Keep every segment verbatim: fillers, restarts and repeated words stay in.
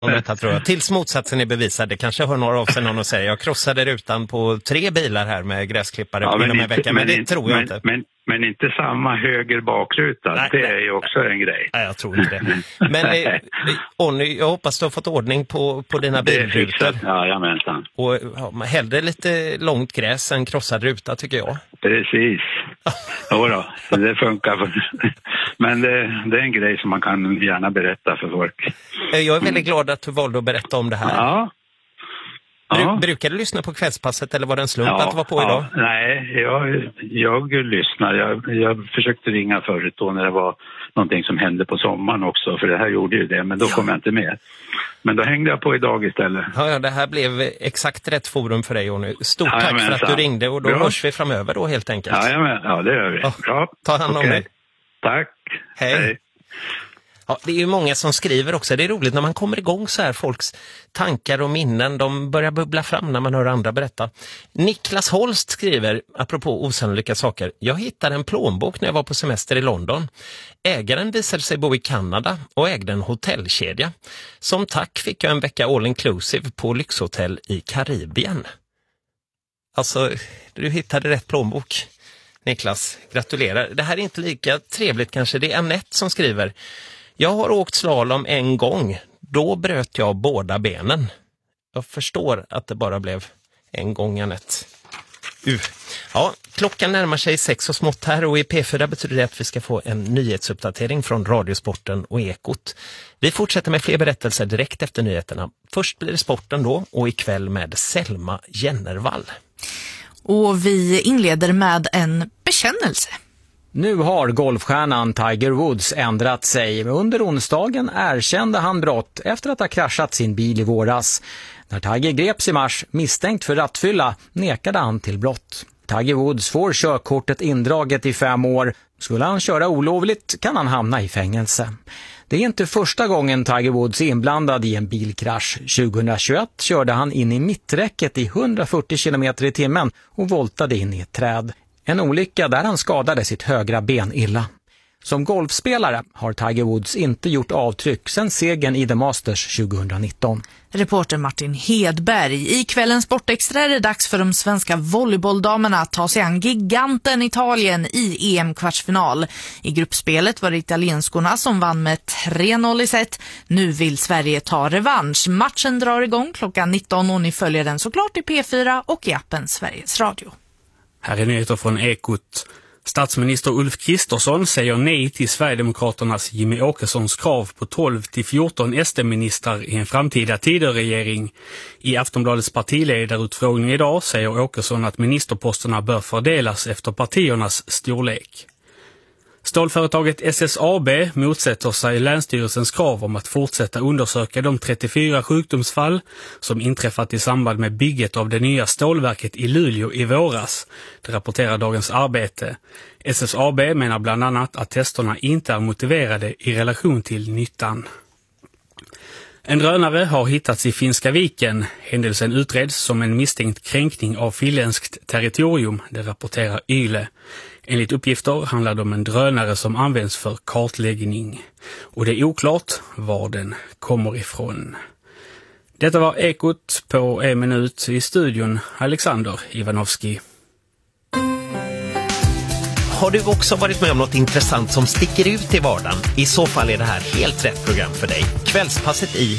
om detta, tror jag. Tills motsatsen är bevisad. Det kanske hör några av sig någon och säger jag krossade rutan på tre bilar här med gräsklippare ja, inom en vecka. Men, men det inte, tror jag men, inte. Men, men inte samma höger bakruta. Nej, det är nej, ju också nej. en grej. Nej, jag tror inte det. Men eh, Onny, jag hoppas du har fått ordning på, på dina bilrutor. Ja, jamensan. Och ja, hellre lite långt gräs än krossad ruta, tycker jag. Precis. Jo då, det funkar. Men det, det är en grej som man kan gärna berätta för folk. Jag är väldigt glad att du valde att berätta om det här. Ja. Bru- ja. Brukar du lyssna på kvällspasset eller var det en slump ja, att du var på ja. idag? Nej, jag, jag lyssnar. Jag, jag försökte ringa förut då när det var någonting som hände på sommaren också. För det här gjorde ju det, men då ja. kom jag inte med. Men då hängde jag på idag istället. Ja, ja, det här blev exakt rätt forum för dig, Jonny. Stort ja, tack men, för att så. du ringde och då Bra. hörs vi framöver då helt enkelt. Ja, men, ja det gör vi. Ja. Bra. Ta hand om okay. dig. Tack. Hej. Hej. Ja, det är ju många som skriver också. Det är roligt när man kommer igång så här. Folks tankar och minnen, de börjar bubbla fram när man hör andra berätta. Niklas Holst skriver, apropå osannolika saker. Jag hittade en plånbok när jag var på semester i London. Ägaren visade sig bo i Kanada och ägde en hotellkedja. Som tack fick jag en vecka all inclusive på lyxhotell i Karibien. Alltså, du hittade rätt plånbok. Niklas, gratulerar. Det här är inte lika trevligt kanske. Det är Annette som skriver. Jag har åkt slalom en gång. Då bröt jag båda benen. Jag förstår att det bara blev en gång, Annette. Uh. Ja, klockan närmar sig sex och smått här och i P fyra betyder det att vi ska få en nyhetsuppdatering från Radiosporten och Ekot. Vi fortsätter med fler berättelser direkt efter nyheterna. Först blir det sporten då och ikväll med Selma Jennervall. Och vi inleder med en bekännelse. Nu har golfstjärnan Tiger Woods ändrat sig. Under onsdagen erkände han brott efter att ha kraschat sin bil i våras. När Tiger greps i mars misstänkt för rattfylla nekade han till brott. Tiger Woods får körkortet indraget i fem år. Skulle han köra olovligt kan han hamna i fängelse. Det är inte första gången Tiger Woods är inblandad i en bilkrasch. tjugohundratjugoett körde han in i mitträcket i hundrafyrtio kilometer i timmen och voltade in i ett träd. En olycka där han skadade sitt högra ben illa. Som golfspelare har Tiger Woods inte gjort avtryck sedan segern i The Masters tjugohundranitton. Reporter Martin Hedberg. I kvällens Sportextra är det dags för de svenska volleybolldamerna att ta sig an giganten Italien i E M-kvartsfinal. I gruppspelet var det italienskorna som vann med tre noll i set. Nu vill Sverige ta revansch. Matchen drar igång klockan nitton och ni följer den såklart i P fyra och i appen Sveriges Radio. Här är nyheter från Ekot. Statsminister Ulf Kristersson säger nej till Sverigedemokraternas Jimmy Åkessons krav på tolv till fjorton S D-ministrar i en framtida Tidöregering. I Aftonbladets partiledarutfrågning idag säger Åkesson att ministerposterna bör fördelas efter partiernas storlek. Stålföretaget S S A B motsätter sig Länsstyrelsens krav om att fortsätta undersöka de trettiofyra sjukdomsfall som inträffat i samband med bygget av det nya stålverket i Luleå i våras. Det rapporterar Dagens Arbete. S S A B menar bland annat att testerna inte är motiverade i relation till nyttan. En drönare har hittats i Finska viken. Händelsen utreds som en misstänkt kränkning av finländskt territorium, det rapporterar Yle. Enligt uppgifter handlar det om en drönare som används för kartläggning. Och det är oklart var den kommer ifrån. Detta var Ekot på en minut i studion. Alexander Ivanovski. Har du också varit med om något intressant som sticker ut i vardagen? I så fall är det här helt rätt program för dig. Kvällspasset i...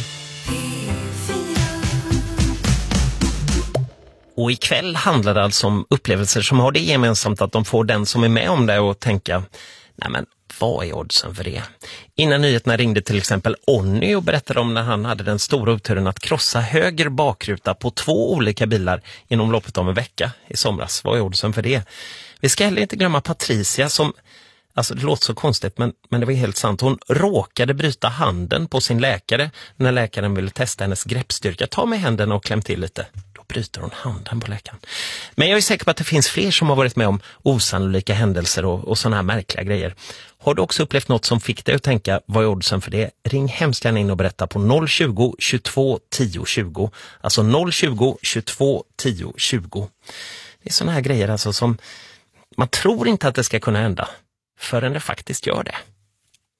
Och ikväll handlar det alltså om upplevelser som har det gemensamt att de får den som är med om det och tänka, nej men vad är oddsen för det? Innan nyheterna ringde till exempel Onny och berättade om när han hade den stora uppturen att krossa höger bakruta på två olika bilar inom loppet av en vecka i somras. Vad är oddsen för det? Vi ska heller inte glömma Patricia som, alltså det låter så konstigt men, men det var helt sant. Hon råkade bryta handen på sin läkare när läkaren ville testa hennes greppstyrka. Ta med händerna och kläm till lite. Bryter hon handen på läkaren. Men jag är säker på att det finns fler som har varit med om osannolika händelser och, och sådana här märkliga grejer. Har du också upplevt något som fick dig att tänka, vad är oddsen för det? Ring hemskt gärna in och berätta på noll tjugo, tjugotvå, tio, tjugo. Alltså noll tjugo, tjugotvå, tio, tjugo. Det är sådana här grejer alltså som man tror inte att det ska kunna hända förrän det faktiskt gör det.